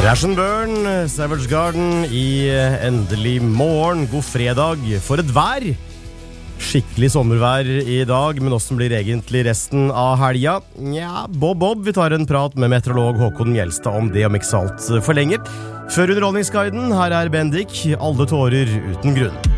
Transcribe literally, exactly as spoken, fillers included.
Crash and Burn, Savage Garden i endelig morgen. God fredag for et vær. Skikkelig sommervær i dag, men hvordan blir egentlig resten av helga? Ja, Bob Bob, vi tar en prat med meteorolog Håkon Mjelstad om det om ikke så alt for lenger. Før underholdningsguiden, her er Bendik, alle tårer uten grunn.